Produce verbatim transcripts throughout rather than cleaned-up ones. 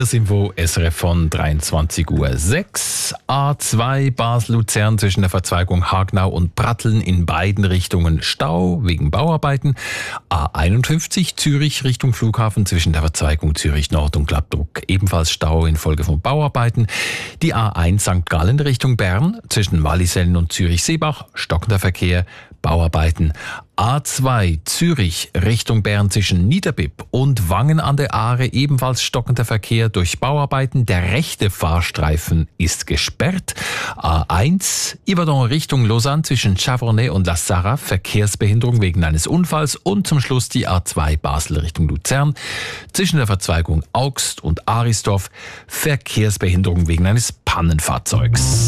Das Info S R F von dreiundzwanzig Uhr sechs. A zwei Basel-Luzern zwischen der Verzweigung Hagnau und Pratteln in beiden Richtungen Stau wegen Bauarbeiten. A einundfünfzig Zürich Richtung Flughafen zwischen der Verzweigung Zürich Nord und Gladbruck ebenfalls Stau infolge von Bauarbeiten. Die A eins Sankt Gallen Richtung Bern zwischen Wallisellen und Zürich-Seebach stockender Verkehr, Bauarbeiten. A zwei Zürich Richtung Bern zwischen Niederbipp und Wangen an der Aare ebenfalls stockender Verkehr durch Bauarbeiten. Der rechte Fahrstreifen ist gesperrt. A eins Yverdon Richtung Lausanne zwischen Chavornay und La Sarre Verkehrsbehinderung wegen eines Unfalls. Und zum Schluss die A zwei Basel Richtung Luzern zwischen der Verzweigung Augst und Arisdorf Verkehrsbehinderung wegen eines Pannenfahrzeugs.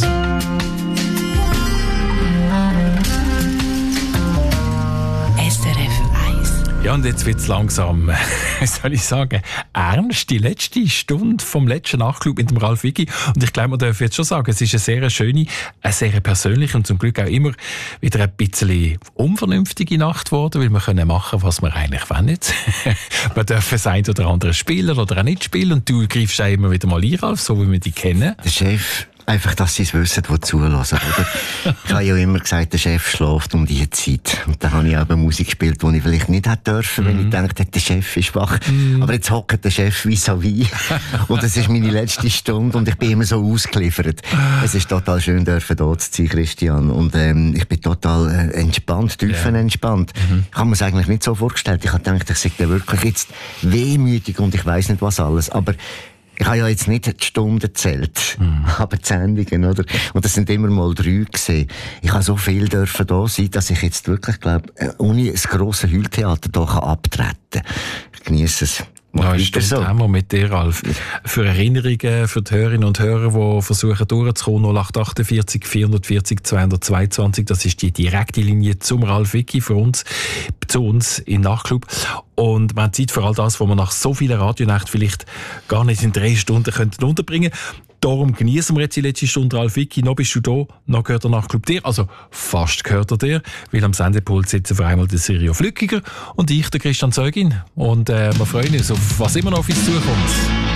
Ja, und jetzt wird es langsam, wie soll ich sagen, ernst, die letzte Stunde vom letzten Nachtclub mit dem Ralf Wicki. Und ich glaube, man darf jetzt schon sagen, es ist eine sehr schöne, eine sehr persönliche und zum Glück auch immer wieder ein bisschen unvernünftige Nacht geworden, weil wir können machen, was wir eigentlich wollen. Wir dürfen das ein oder andere spielen oder auch nicht spielen und du greifst auch immer wieder mal ein, Ralf, so wie wir dich kennen. Der Chef... Einfach, dass sie es wissen, die zulassen, oder? Ich habe ja immer gesagt, der Chef schläft um diese Zeit. Und dann habe ich eben Musik gespielt, die ich vielleicht nicht hätte dürfen, mm. wenn ich dachte, der Chef ist wach. Mm. Aber jetzt hockt der Chef vis-à-vis. Und es ist meine letzte Stunde und ich bin immer so ausgeliefert. Es ist total schön, dürfen hier zu sein, Christian. Und ähm, ich bin total äh, entspannt, tiefenentspannt. Yeah. Mm-hmm. Ich habe mir es eigentlich nicht so vorgestellt. Ich habe gedacht, ich sage wirklich jetzt wehmütig und ich weiss nicht was alles. Aber ich habe ja jetzt nicht die Stunden gezählt, mm. aber die Sendungen, oder? Und das sind immer mal drei gewesen. Ich habe so viel dürfen da sein, dass ich jetzt wirklich, glaube, ohne ein grosses Heultheater hier abtreten kann. Ich genieße es. Ja, stimmt, so. Haben wir mit dir, Ralf. Für Erinnerungen, für die Hörerinnen und Hörer, die versuchen durchzukommen, null acht achtundvierzig vierhundertvierzig zweihundertzweiundzwanzig, das ist die direkte Linie zum Ralf Wicki, für uns, zu uns im Nachtclub. Und man hat Zeit für all das, was man nach so vielen Radionächten vielleicht gar nicht in drei Stunden könnten unterbringen könnte. Darum genießen wir jetzt die letzte Stunde, Ralf Wicki. Noch bist du da, noch gehört der Nachtclub dir. Also fast gehört er dir, weil am Sendepult sitzen für einmal der Sirio Flückiger und ich, der Christian Zeugin. Und äh, wir freuen uns auf was immer noch auf uns zukommt.